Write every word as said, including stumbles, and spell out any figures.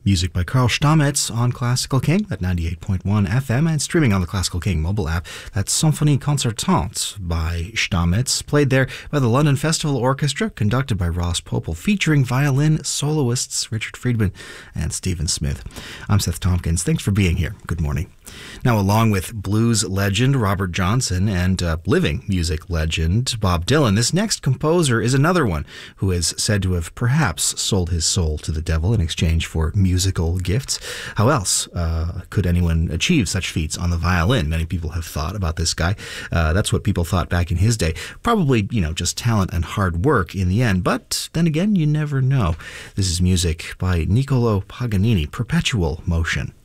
Music by Carl Stamitz on Classical King at ninety-eight point one F M and streaming on the Classical King mobile app. That's Symphonie Concertante by Stamitz, played there by the London Festival Orchestra, conducted by Ross Popel, featuring violin soloists Richard Friedman and Stephen Smith. I'm Seth Tompkins. Thanks for being here. Good morning. Now, along with blues legend Robert Johnson and uh, living music legend Bob Dylan, this next composer is another one who is said to have perhaps sold his soul to the devil in exchange for musical gifts. How else uh, could anyone achieve such feats on the violin? Many people have thought about this guy. Uh, that's what people thought back in his day. Probably, you know, just talent and hard work in the end. But then again, you never know. This is music by Niccolò Paganini, Perpetual Motion.